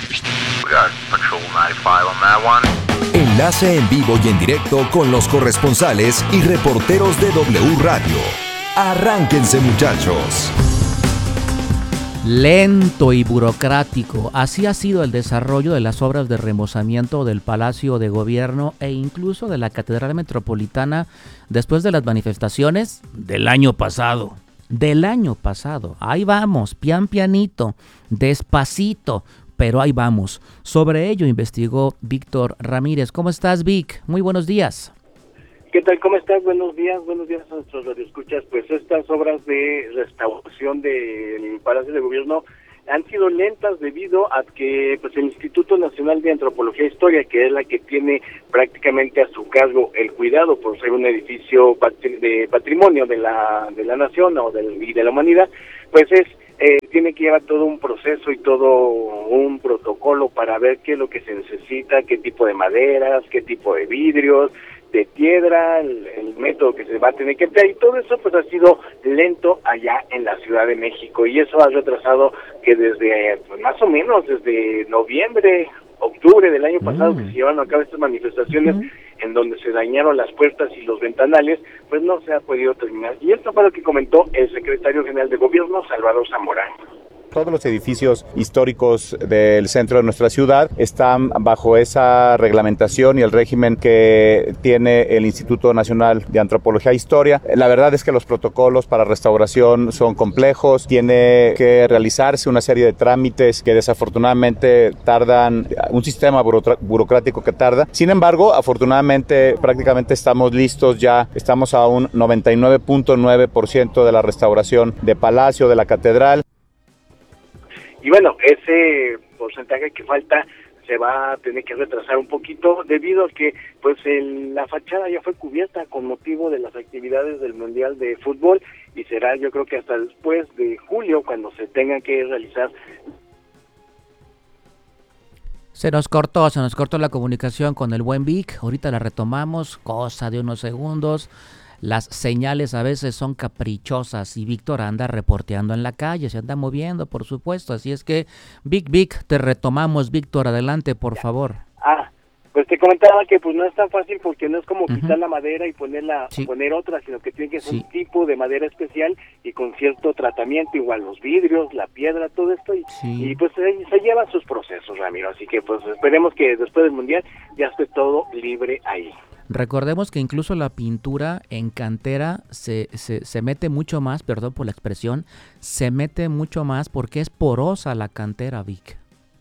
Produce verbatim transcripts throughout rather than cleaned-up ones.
We got Patrol noventa y cinco on that one. Enlace en vivo y en directo con los corresponsales y reporteros de W Radio. Arránquense, muchachos. Lento y burocrático, así ha sido el desarrollo de las obras de remozamiento del Palacio de Gobierno e incluso de la Catedral Metropolitana después de las manifestaciones del año pasado. Del año pasado, ahí vamos, pian pianito, despacito, pero ahí vamos. Sobre ello investigó Víctor Ramírez. ¿Cómo estás, Vic? Muy buenos días. ¿Qué tal? ¿Cómo estás? Buenos días, buenos días a nuestros radioescuchas. Pues estas obras de restauración del Palacio de Gobierno han sido lentas debido a que pues el Instituto Nacional de Antropología e Historia, que es la que tiene prácticamente a su cargo el cuidado por ser un edificio patri- de patrimonio de la de la nación o del, y de la humanidad, pues es eh, tiene que llevar todo un proceso y todo un protocolo para ver qué es lo que se necesita, qué tipo de maderas, qué tipo de vidrios, de piedra, el, el método que se va a tener que emplear, y todo eso pues ha sido lento allá en la Ciudad de México, y eso ha retrasado que desde pues, más o menos desde noviembre, octubre del año pasado, mm. que se llevaron a cabo estas manifestaciones mm. en donde se dañaron las puertas y los ventanales, pues no se ha podido terminar. Y esto fue lo que comentó el secretario general de Gobierno, Salvador Zamorano. Todos los edificios históricos del centro de nuestra ciudad están bajo esa reglamentación y el régimen que tiene el Instituto Nacional de Antropología e Historia. La verdad es que los protocolos para restauración son complejos, tiene que realizarse una serie de trámites que desafortunadamente tardan, un sistema burocrático que tarda. Sin embargo, afortunadamente prácticamente estamos listos ya, estamos a un noventa y nueve punto nueve por ciento de la restauración de Palacio, de la Catedral. Y bueno, ese porcentaje que falta se va a tener que retrasar un poquito debido a que pues el, la fachada ya fue cubierta con motivo de las actividades del Mundial de Fútbol, y será yo creo que hasta después de julio cuando se tengan que realizar. Se nos cortó, se nos cortó la comunicación con el buen Vic. Ahorita la retomamos, cosa de unos segundos. Las señales a veces son caprichosas y Víctor anda reporteando en la calle, se anda moviendo, por supuesto. Así es que, Vic, Vic, te retomamos. Víctor, adelante, por favor. Ah, pues te comentaba que pues no es tan fácil porque no es como uh-huh. quitar la madera y ponerla, sí. poner otra, sino que tiene que ser sí. un tipo de madera especial y con cierto tratamiento, igual los vidrios, la piedra, todo esto, y, sí. y pues se, se lleva sus procesos, Ramiro. Así que pues esperemos que después del Mundial ya esté todo libre ahí. Recordemos que incluso la pintura en cantera se, se, se mete mucho más, perdón por la expresión, se mete mucho más porque es porosa la cantera, Vic.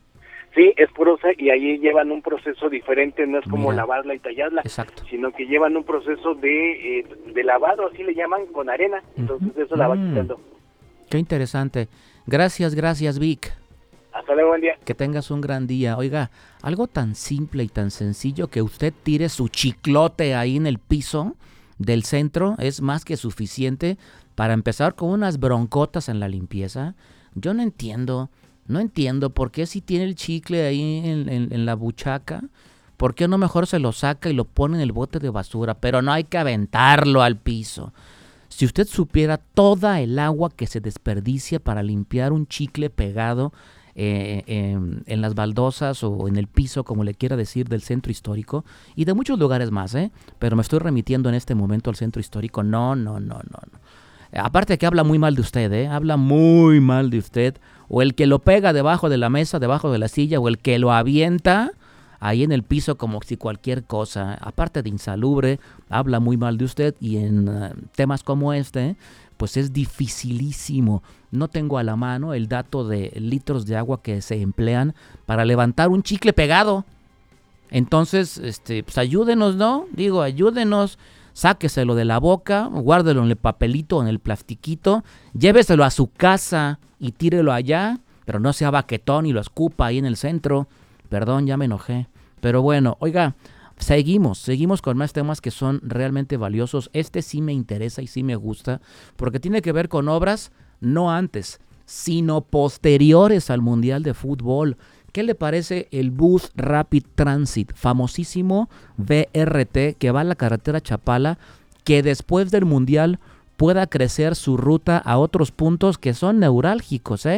Sí, es porosa y ahí llevan un proceso diferente, no es como Mira. lavarla y tallarla, Exacto. sino que llevan un proceso de, eh, de lavado, así le llaman, con arena, entonces uh-huh. eso la va mm. quitando. Qué interesante. Gracias, gracias, Vic. Hasta luego, buen día. Que tengas un gran día. Oiga, algo tan simple y tan sencillo que usted tire su chiclote ahí en el piso del centro es más que suficiente para empezar con unas broncotas en la limpieza. Yo no entiendo, no entiendo por qué si tiene el chicle ahí en, en, en la buchaca, por qué no mejor se lo saca y lo pone en el bote de basura, pero no hay que aventarlo al piso. Si usted supiera toda el agua que se desperdicia para limpiar un chicle pegado Eh, eh, en las baldosas o en el piso, como le quiera decir, del centro histórico y de muchos lugares más, ¿eh? Pero me estoy remitiendo en este momento al centro histórico. No, no, no, no, no. Aparte de que habla muy mal de usted, ¿eh? Habla muy mal de usted. O el que lo pega debajo de la mesa, debajo de la silla, o el que lo avienta ahí en el piso como si cualquier cosa. Aparte de insalubre, habla muy mal de usted, y en uh, temas como este, pues es dificilísimo. No tengo a la mano el dato de litros de agua que se emplean para levantar un chicle pegado. Entonces, este, pues ayúdenos, ¿no? Digo, ayúdenos. Sáqueselo de la boca, guárdelo en el papelito, en el plastiquito, lléveselo a su casa y tírelo allá, pero no sea baquetón y lo escupa ahí en el centro. Perdón, ya me enojé. Pero bueno, oiga, seguimos, seguimos con más temas que son realmente valiosos. Este sí me interesa y sí me gusta, porque tiene que ver con obras no antes, sino posteriores al Mundial de Fútbol. ¿Qué le parece el Bus Rapid Transit, famosísimo B R T que va a la carretera Chapala, que después del Mundial pueda crecer su ruta a otros puntos que son neurálgicos, ¿eh?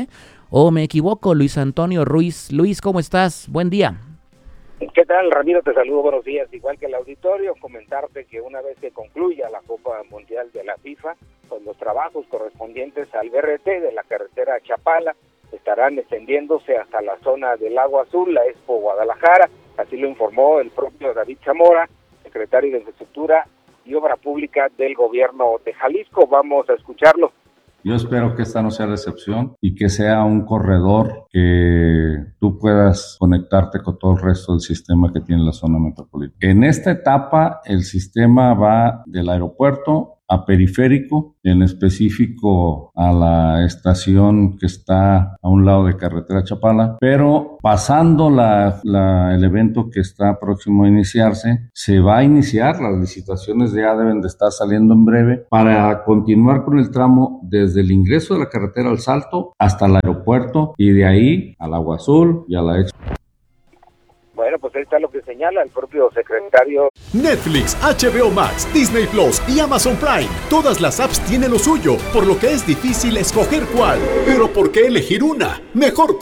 ¿O me equivoco, Luis Antonio Ruiz? Luis, ¿cómo estás? Buen día. ¿Qué tal, Ramiro? Te saludo, buenos días. Igual que el auditorio, comentarte que una vez que concluya la Copa Mundial de la FIFA, pues los trabajos correspondientes al B R T de la carretera Chapala estarán extendiéndose hasta la zona del Lago Azul, la Expo Guadalajara. Así lo informó el propio David Zamora, secretario de Infraestructura y Obra Pública del Gobierno de Jalisco. Vamos a escucharlo. Yo espero que esta no sea la excepción y que sea un corredor que tú puedas conectarte con todo el resto del sistema que tiene la zona metropolitana. En esta etapa, el sistema va del aeropuerto a Periférico, en específico a la estación que está a un lado de Carretera Chapala, pero pasando la, la, el evento que está próximo a iniciarse, se va a iniciar, las licitaciones ya deben de estar saliendo en breve, para continuar con el tramo desde el ingreso de la carretera al Salto hasta el aeropuerto y de ahí al Agua Azul y a la Expo. Bueno, pues ahí está lo que señala el propio secretario. Netflix, H B O Max, Disney Plus y Amazon Prime. Todas las apps tienen lo suyo, por lo que es difícil escoger cuál. Pero ¿por qué elegir una? Mejor